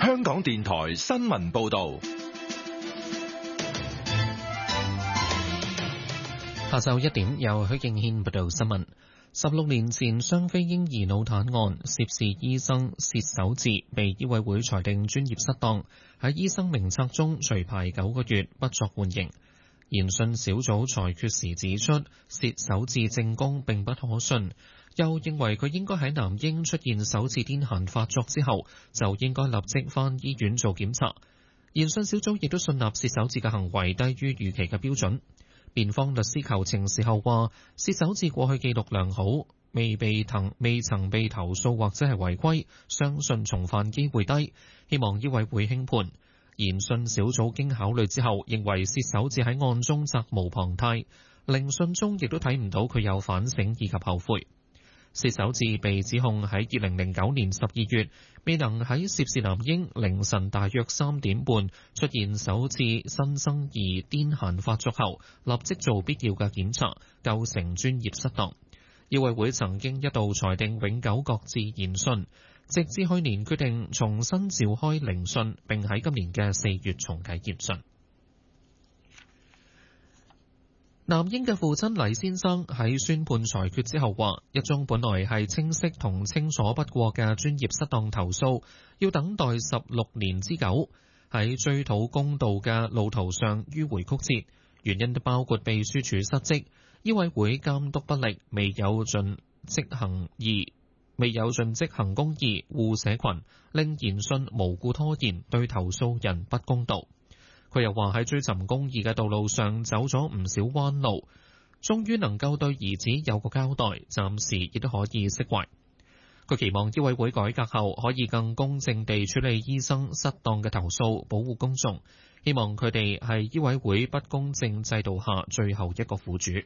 香港電台新聞報道。 下晝1點，由許敬軒報道新聞。16年前雙非嬰兒腦癱案，涉事醫生薛守志被醫委會裁定專業失當，喺醫生名冊中除牌9個月，不作緩刑。研訊小組裁決時指出，薛守志證供並不可信，又認為佢應該喺男嬰出現首次癲癇發作之後，就應該立即返醫院做檢查。研訊小組亦都信納薛守志嘅行為低於預期嘅標準。辯方律師求情時候話，薛守志過去記錄良好，未曾被投訴或者係違規，相信重犯機會低，希望醫委會輕判。研訊小組經考慮之後，認為薛守志喺案中責無旁貸，聆訊中亦都睇唔到佢有反省以及後悔。薛守志被指控喺2009年12月未能喺涉事男嬰凌晨大約3點半出現首次新生兒癲癇發作後，立即做必要嘅檢查，構成專業失當。醫委會曾經一度裁定永久擱置研訊，直至去年決定重新召開聆訊，並喺今年嘅4月重啟研訊。男嬰嘅父親黎先生喺宣判裁決之後話，一宗本來係清晰同清楚不過嘅專業失當投訴，要等待16年之久，喺追討公道嘅路途上迂迴曲折，原因都包括秘書處失職、醫委會監督不力、未有盡職行公義、護社群，令研訊無故拖延，對投訴人不公道。佢又話喺追尋公義嘅道路上走咗唔少彎路，終於能夠對兒子有個交代，暫時亦都可以釋懷。佢期望醫委會改革後可以更公正地處理醫生失當嘅投訴，保護公眾。希望佢哋係醫委會不公正制度下最後一個苦主。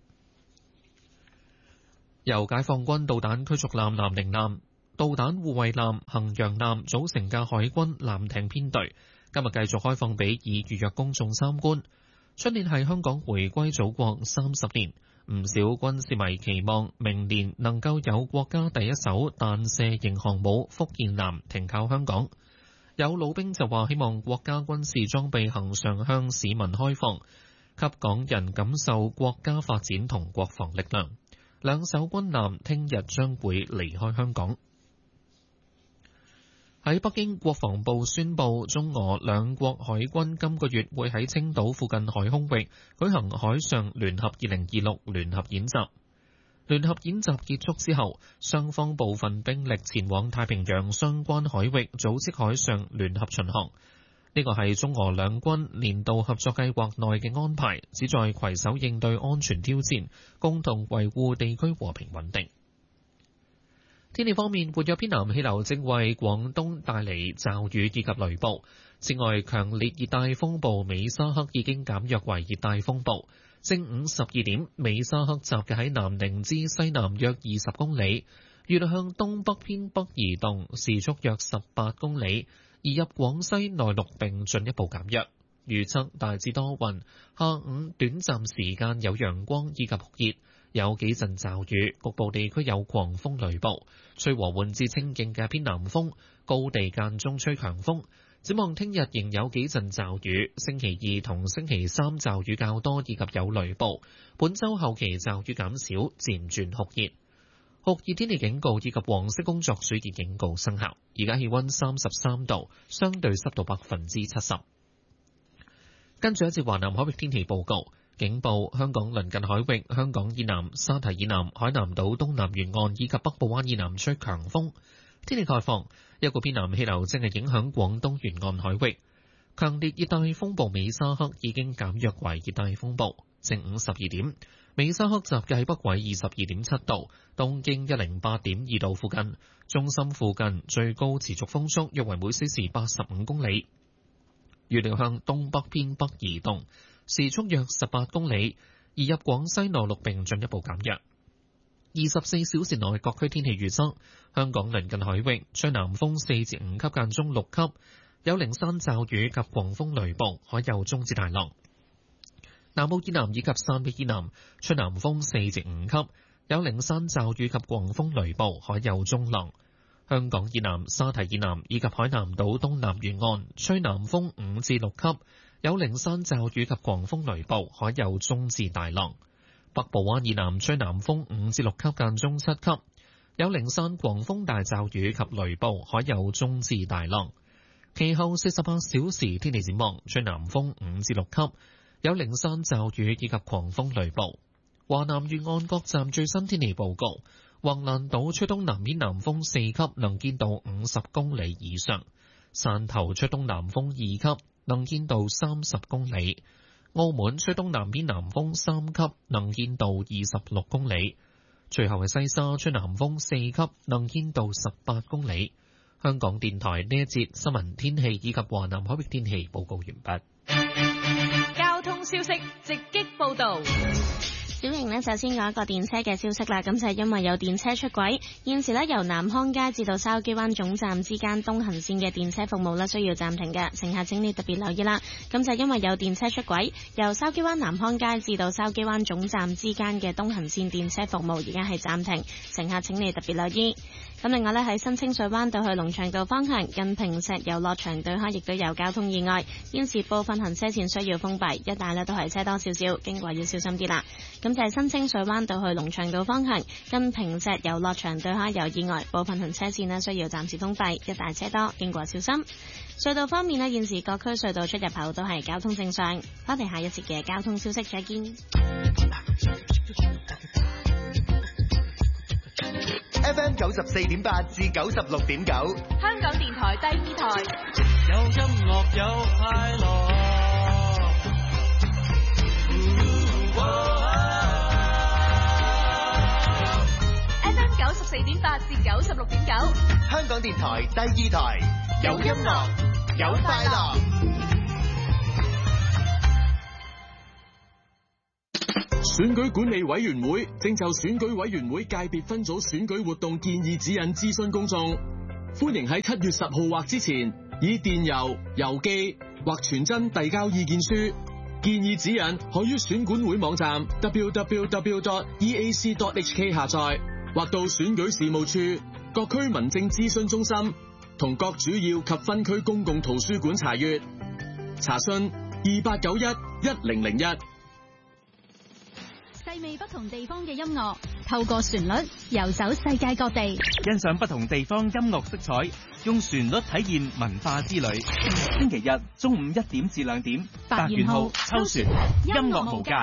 由解放軍導彈驅逐艦南寧艦、導彈護衛艦衡陽艦組成嘅海軍艦艇編隊，今日繼續開放俾已預約公眾參觀。出年係香港回歸祖國30年，唔少軍事迷期望明年能夠有國家第一艘彈射型航母福建艦停靠香港。有老兵就話希望國家軍事裝備恆常向市民開放，給港人感受國家發展同國防力量。兩艘軍艦聽日將會離開香港。喺北京，國防部宣布，中俄兩國海軍今個月會喺青島附近海空域舉行海上聯合2026聯合演習。聯合演習結束之後，雙方部分兵力前往太平洋相關海域組織海上聯合巡航。呢個係中俄兩軍年度合作計劃內嘅安排，旨在攜手應對安全挑戰，共同維護地區和平穩定。天氣方面，活躍偏南氣流正為廣東帶嚟驟雨以及雷暴。此外，強烈熱帶風暴美沙克已經減弱為熱帶風暴。正午12點，美沙克集結喺南寧至西南約20公里，預料向東北偏北移動，時速約18公里，移入廣西內陸並進一步減弱。預測大致多雲，下午短暫時間有陽光以及酷熱，有幾陣驟雨，局部地區有狂風雷暴，吹和緩至清勁嘅偏南風，高地間中吹強風。展望聽日仍有幾陣驟雨，星期2同星期3驟雨較多以及有雷暴，本週後期驟雨減少，漸轉酷熱。酷熱天氣警告以及黃色工作暑熱警告生效。而家氣溫33度，相對濕度70%。跟住一節華南海域天氣報告，警報香港鄰近海域、香港以南、沙堤以南、海南島東南沿岸以及北部灣以南吹強風。天氣概況，一股偏南氣流正係影響廣東沿岸海域。強烈熱帶風暴美沙克已經減弱為熱帶風暴。正午12點，美沙克集結喺北緯22.7度、東經108.2度附近，中心附近最高持續風速約為每小時85公里。預料向東北偏北移動，時速約18公里，移入廣西內陸並進一步減弱。24小時內各區天氣預測：香港鄰近海域吹南風4至5級間中6級，有零散驟雨及狂風雷暴，海有中至大浪。南澳以南以及汕尾以南吹南風4至5級，有零散驟雨及狂風雷暴，海有中浪。 香港以南、沙堤以南以及海南島東南沿岸吹南風5至6級，有零散驟雨及狂風雷暴，海有中至大浪。北部灣以南吹南風5至6級間中7級，有零散狂風大驟雨及雷暴，海有中至大浪。其後48小時天氣展望，吹南風5至6級，有零散驟雨以及狂風雷暴。華南沿岸各站最新天氣報告：橫瀾島吹東南偏南風4級，能見度50公里以上；汕頭吹東南風2級，能見度30公里；澳門吹東南偏南風3級，能見度26公里。最後係西沙吹南風4級，能見度18公里。香港電台呢一節新聞天氣以及華南海域天氣報告完畢。 交通消息直擊報道。 小瑩呢，首先講一個電車嘅消息啦，咁就係因為有電車出軌，現時呢，由南康街至到筲箕灣總站之間東行線嘅電車服務呢需要暫停嘅，乘客請你特別留意啦。咁就係因為有電車出軌，由筲箕灣南康街至到筲箕灣總站之間嘅東行線電車服務而家係暫停，乘客請你特別留意。咁另外呢，喺新清水灣道去龍翔道方向近坪石遊樂場對開亦都有交通意外，現時部分行車線需要封閉，一帶呢都係車多少少，經過要小心啲啦。咁就係新清水灣道去龍翔道方向近坪石遊樂場對開有意外，部分行車線呢需要暫時封閉，一帶車多，經過小心。隧道方面呢，現時各區隧道出入口都係交通正常。我哋下一節嘅交通消息再見。 FM 94.8至96.9， 香港電台第2台， 有音樂有快樂。 FM 94.8至96.9， 香港電台第2台，有音樂有快樂。 選舉管理委員會正就選舉委員會界別分組選舉活動建議指引諮詢公眾，歡迎喺7月10號或之前以電郵、郵寄或傳真遞交意見書。建議指引可於選管會網站 www.eac.hk 下載，或到選舉事務處、各區民政諮詢中心同各主要及分區公共圖書館查閱。查詢28911001。 細味不同地方嘅音樂，透過旋律遊走世界各地， 欣賞不同地方音樂色彩，用旋律體驗文化之旅。星期日中午1點至2點，白元號秋旋音樂無界。